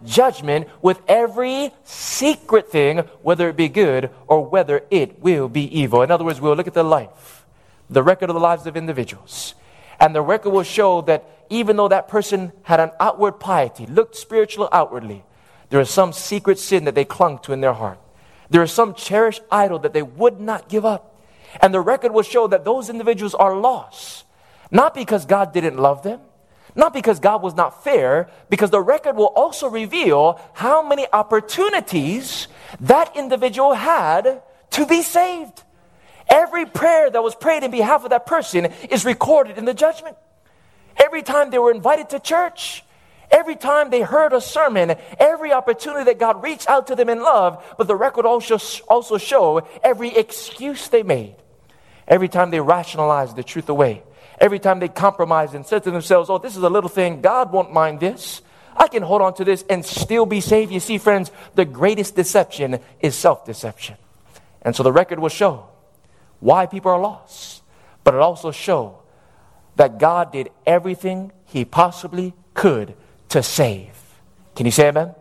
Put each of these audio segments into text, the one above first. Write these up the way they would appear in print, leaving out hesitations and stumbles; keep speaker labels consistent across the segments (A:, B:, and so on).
A: judgment with every secret thing, whether it be good or whether it will be evil. In other words, we'll look at the life, the record of the lives of individuals. And the record will show that even though that person had an outward piety, looked spiritual outwardly, there is some secret sin that they clung to in their heart. There is some cherished idol that they would not give up. And the record will show that those individuals are lost. Not because God didn't love them, not because God was not fair, because the record will also reveal how many opportunities that individual had to be saved. Every prayer that was prayed in behalf of that person is recorded in the judgment. Every time they were invited to church, every time they heard a sermon, every opportunity that God reached out to them in love, but the record also show every excuse they made. Every time they rationalized the truth away. Every time they compromised and said to themselves, oh, this is a little thing, God won't mind this. I can hold on to this and still be saved. You see, friends, the greatest deception is self-deception. And so the record will show why people are lost, but it also show that God did everything He possibly could to save. Can you say amen?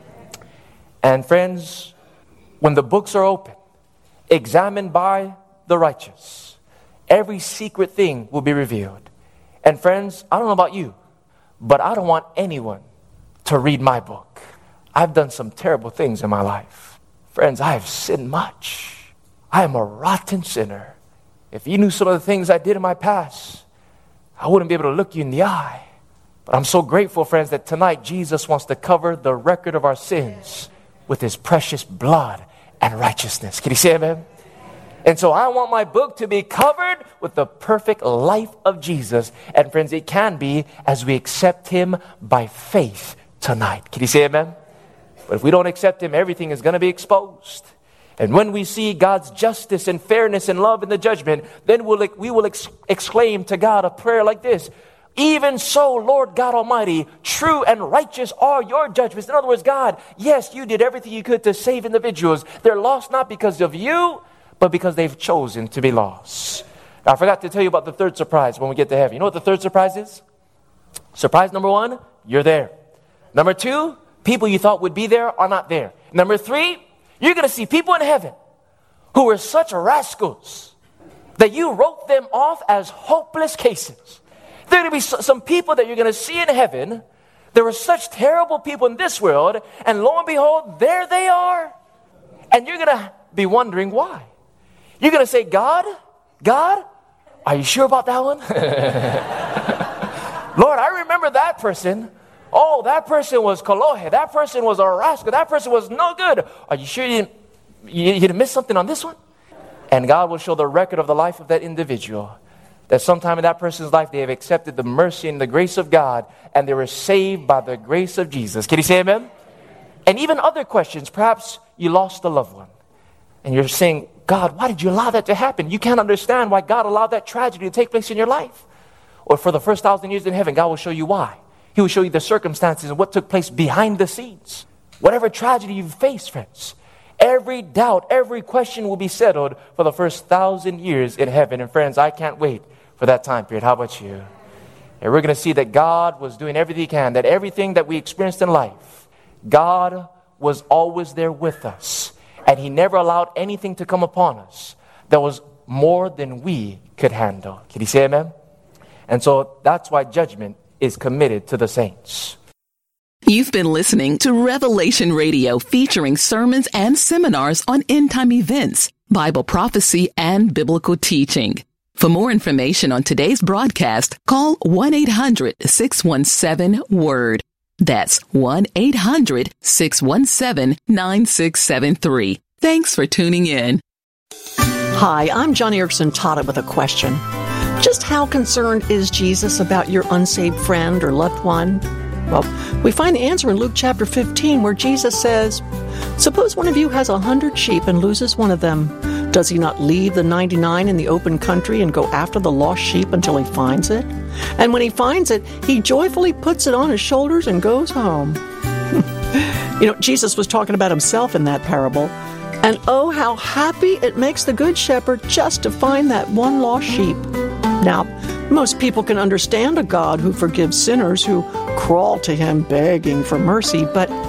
A: And friends, when the books are open, examined by the righteous, every secret thing will be revealed. And friends, I don't know about you, but I don't want anyone to read my book. I've done some terrible things in my life. Friends, I have sinned much. I am a rotten sinner. If you knew some of the things I did in my past, I wouldn't be able to look you in the eye. But I'm so grateful, friends, that tonight Jesus wants to cover the record of our sins with His precious blood and righteousness. Can you say amen? And so I want my book to be covered with the perfect life of Jesus. And friends, it can be as we accept Him by faith tonight. Can you say amen? But if we don't accept Him, everything is going to be exposed. And when we see God's justice and fairness and love in the judgment, then we will exclaim to God a prayer like this: even so, Lord God Almighty, true and righteous are your judgments. In other words, God, yes, you did everything you could to save individuals. They're lost not because of you, but because they've chosen to be lost. Now, I forgot to tell you about the third surprise when we get to heaven. You know what the third surprise is? Surprise number 1, you're there. Number 2, people you thought would be there are not there. Number 3, you're going to see people in heaven who were such rascals that you wrote them off as hopeless cases. There are going to be some people that you're going to see in heaven. There were such terrible people in this world, and lo and behold, there they are. And you're going to be wondering why. You're going to say, God, are you sure about that one? Lord, I remember that person. Oh, that person was Kolohe. That person was a rascal. That person was no good. Are you sure you didn't miss something on this one? And God will show the record of the life of that individual. That sometime in that person's life, they have accepted the mercy and the grace of God, and they were saved by the grace of Jesus. Can you say amen? And even other questions. Perhaps you lost a loved one, and you're saying, God, why did you allow that to happen? You can't understand why God allowed that tragedy to take place in your life. Or for the first 1,000 years in heaven, God will show you why. He will show you the circumstances and what took place behind the scenes. Whatever tragedy you've faced, friends, every doubt, every question will be settled for the first 1,000 years in heaven. And friends, I can't wait for that time period. How about you? And we're going to see that God was doing everything He can, that everything that we experienced in life, God was always there with us. And He never allowed anything to come upon us that was more than we could handle. Can you say amen? And so that's why judgment is committed to the saints.
B: You've been listening to Revelation Radio, featuring sermons and seminars on end-time events, Bible prophecy, and biblical teaching. For more information on today's broadcast, call 1-800-617-WORD. That's 1-800-617-9673. Thanks for tuning in.
C: Hi, I'm John Erickson Tata with a question. Just how concerned is Jesus about your unsaved friend or loved one? Well, we find the answer in Luke chapter 15, where Jesus says, suppose one of you has 100 sheep and loses one of them. Does he not leave the 99 in the open country and go after the lost sheep until he finds it? And when he finds it, he joyfully puts it on his shoulders and goes home. Jesus was talking about himself in that parable. And oh, how happy it makes the good shepherd just to find that one lost sheep. Now, most people can understand a God who forgives sinners who crawl to Him begging for mercy, but